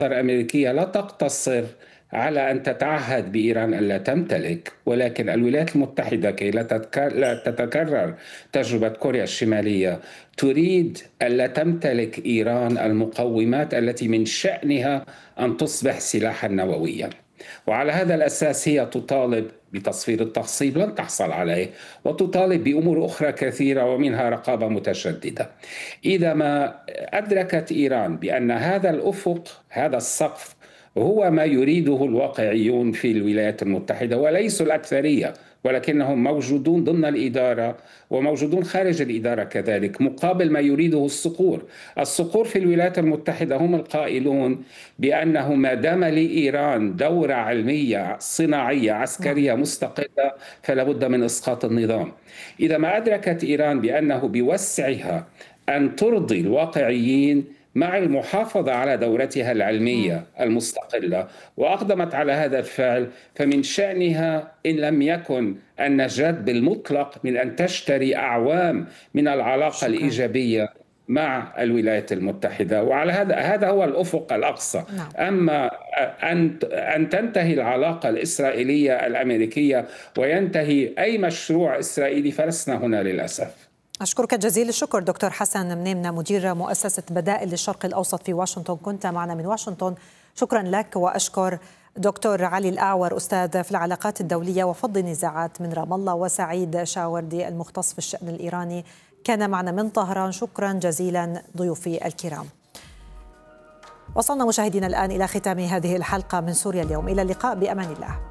الأمريكية لا تقتصر على أن تتعهد بإيران ألا تمتلك، ولكن الولايات المتحدة كي لا تتكرر تجربة كوريا الشمالية تريد ألا تمتلك إيران المقومات التي من شأنها أن تصبح سلاحا نوويا. وعلى هذا الأساس هي تطالب بتصفير التخصيب، لن تحصل عليه، وتطالب بأمور أخرى كثيرة ومنها رقابة متشددة. إذا ما أدركت إيران بأن هذا الأفق، هذا السقف، هو ما يريده الواقعيون في الولايات المتحدة وليسوا الأكثرية، ولكنهم موجودون ضمن الإدارة وموجودون خارج الإدارة كذلك، مقابل ما يريده الصقور. الصقور في الولايات المتحدة هم القائلون بأنه ما دام لإيران دورة علمية صناعية نعم. عسكرية مستقلة فلا بد من إسقاط النظام. إذا ما أدركت إيران بأنه بوسعها أن ترضي الواقعيين مع المحافظة على دورتها العلمية المستقلة وأقدمت على هذا الفعل، فمن شأنها إن لم يكن النجاة بالمطلق من أن تشتري أعوام من العلاقة شكرا. الإيجابية مع الولايات المتحدة. وعلى هذا هو الأفق الأقصى. نعم. أما أن تنتهي العلاقة الإسرائيلية الأمريكية وينتهي أي مشروع إسرائيلي فلسنا هنا للأسف. أشكرك جزيل الشكر دكتور حسن منيمنة، مدير مؤسسة بدائل للشرق الأوسط في واشنطن، كنت معنا من واشنطن. شكرا لك. وأشكر دكتور علي الأعور، أستاذ في العلاقات الدولية وفض النزاعات من رام الله، وسعيد شاوردي المختص في الشأن الإيراني كان معنا من طهران. شكرا جزيلا ضيوفي الكرام. وصلنا مشاهدينا الآن إلى ختام هذه الحلقة من سوريا اليوم. إلى اللقاء بأمان الله.